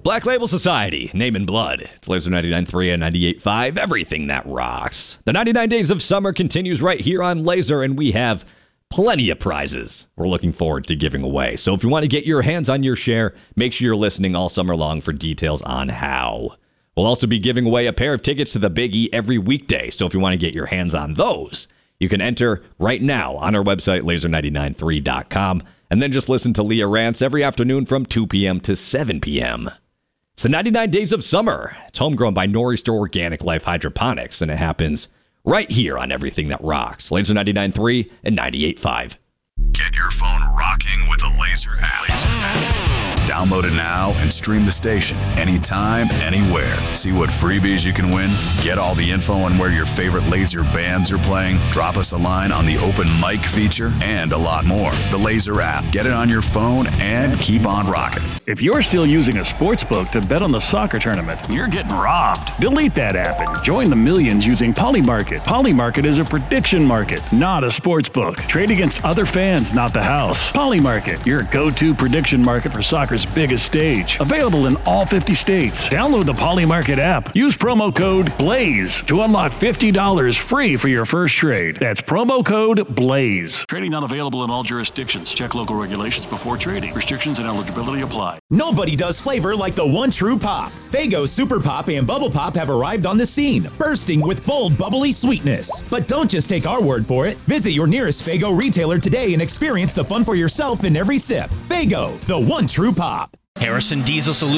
Black Label Society, Name in Blood. It's Laser 99.3 and 98.5, everything that rocks. The 99 Days of Summer continues right here on Laser, and we have plenty of prizes we're looking forward to giving away. So if you want to get your hands on your share, make sure you're listening all summer long for details on how. We'll also be giving away a pair of tickets to the Big E every weekday. So if you want to get your hands on those, you can enter right now on our website, laser993.com, and then just listen to Leah Rance every afternoon from 2 p.m. to 7 p.m. It's the 99 Days of Summer. It's homegrown by Nor'easter Organic Life Hydroponics, and it happens right here on Everything That Rocks. Laser 99.3 and 98.5. Get your phone rocking with the Laser app. Download it now and stream the station anytime, anywhere. See what freebies you can win, get all the info on where your favorite Laser bands are playing, drop us a line on the open mic feature, and a lot more. The Laser app. Get it on your phone and keep on rocking. If you're still using a sports book to bet on the soccer tournament, you're getting robbed. Delete that app and join the millions using Polymarket. Polymarket is a prediction market, not a sports book. Trade against other fans, not the house. Polymarket, your go-to prediction market for soccer's biggest stage. Available in all 50 states. Download the Polymarket app. Use promo code BLAZE to unlock $50 free for your first trade. That's promo code BLAZE. Trading not available in all jurisdictions. Check local regulations before trading. Restrictions and eligibility apply. Nobody does flavor like the one true pop. Faygo Super Pop and Bubble Pop have arrived on the scene, bursting with bold, bubbly sweetness. But don't just take our word for it. Visit your nearest Faygo retailer today and experience the fun for yourself in every sip. Faygo, the one true pop. Harrison Diesel Solutions